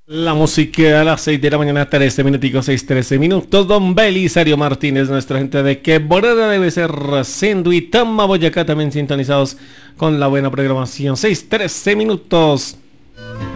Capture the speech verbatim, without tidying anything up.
La música a las seis de la mañana, trece minuticos, seis, trece minutos. Don Belisario Martínez, nuestra gente de Quebrada debe ser Sendo y Tama, Boyacá, también sintonizados con la buena programación. seis, trece minutos.